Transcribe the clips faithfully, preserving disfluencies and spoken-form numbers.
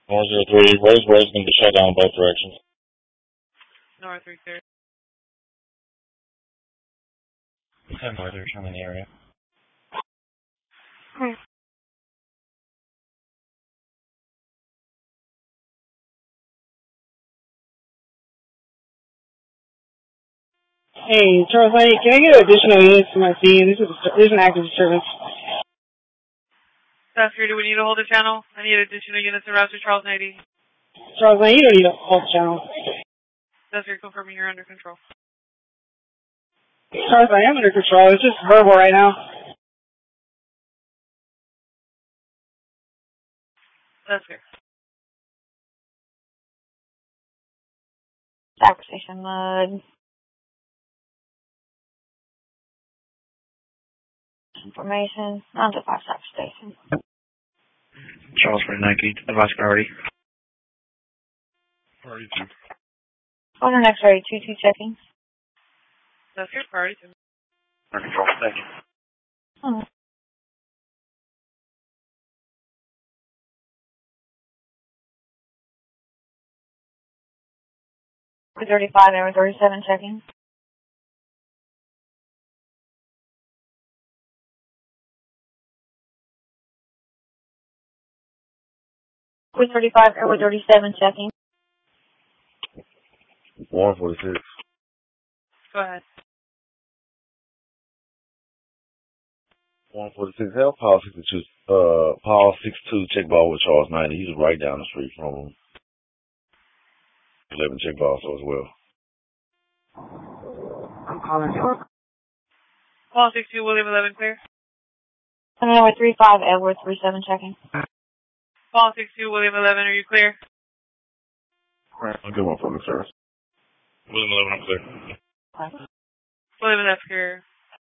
one zero three, Roseboro is going to be shut down in both directions. North three clear. ten northers, I'm in the area. Hmm. Hey, Charles, I, can I get additional units to my scene? This is there's an active disturbance. That's here. Do we need to hold the channel? I need additional units to route to Charles ninety. Charles, I, you don't need to hold the channel. That's here. Confirming you're under control. Charles, I am under control. It's just verbal right now. That's here. Cyber station mode. Information. Non-device cyber station. Charles for Nike. Advice priority. Priority two. Owner next ready. two two checking. That's here. Priority two. Under control. Thank you. Hmm. two thirty-five, Area thirty-seven checking. two thirty-five, Area thirty-seven checking. one forty-six. Go ahead. one forty-six, hell, Paul sixty-two, uh, Paul sixty-two, check ball with Charles ninety. He's right down the street from him. eleven check ball, so as well. I'm calling. Paul sixty-two, William eleven clear. Owner three five, Edward thirty-seven checking. Paul sixty-two, William eleven, are you clear? Alright, I'll get one from the service. William eleven, I'm clear. William eleven clear.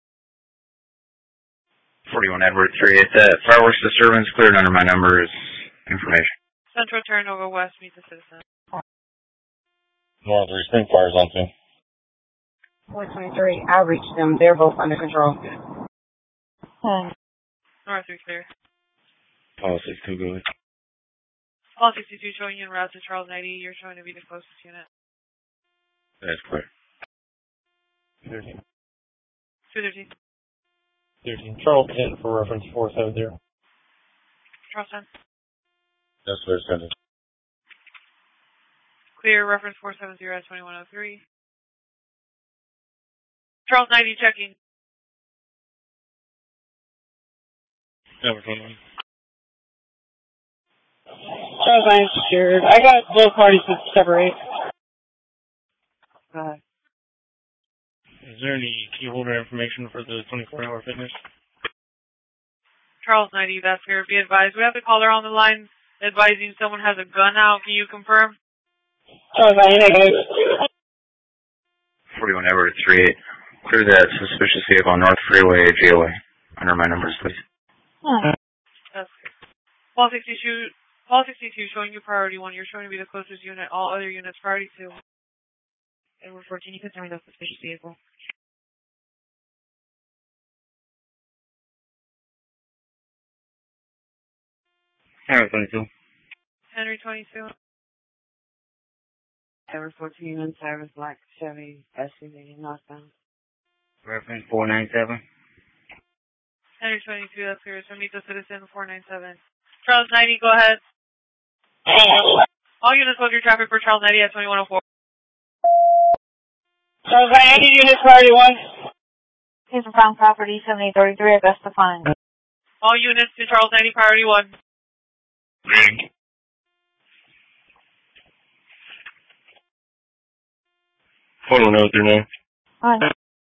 forty-one Edward three eight. Uh, fireworks disturbance cleared under my numbers. Information. Central turnover west, meet the citizen. North three, spring fires on scene. four twenty-three, I reached them. They're both under control. Hmm. North three clear. Paul sixty-two, go ahead. Paul sixty-two showing you en route to Charles ninety. You're showing to be the closest unit. That's clear. thirteen. two thirteen. thirteen. Charles ten for reference four seventy. Charles ten. That's clear, sentence. Clear, reference four seventy at twenty-one oh three. Charles ninety checking. Number twenty-one. Charles, I am secured. I got both parties to separate. Go ahead. Is there any key holder information for the twenty-four hour fitness? Charles ninety, that's clear. Be advised. We have the caller on the line advising someone has a gun out. Can you confirm? Charles, I am negative. forty-one Edward three eight. Clear that suspicious vehicle on North Freeway, G O A. Under my numbers, please. Hmm. That's clear. Paul sixty-two, Paul sixty-two showing you priority one. You're showing to be the closest unit. All other units priority two. Edward fourteen, you can tell me the suspicious vehicle. Henry twenty-two. Henry twenty-two. Edward fourteen, unsilenced black Chevy S U V northbound. Reference four nine seven. Henry twenty-two, that's clear. So meet the citizen four nine seven. Charles ninety, go ahead. All units load your traffic for Charles ninety at twenty-one oh four. Charles, I need units priority one. Here's a found property, seventy thirty-three, Augusta Pine. All units to Charles ninety priority one. Reading. Hold on, no, through now. Alright.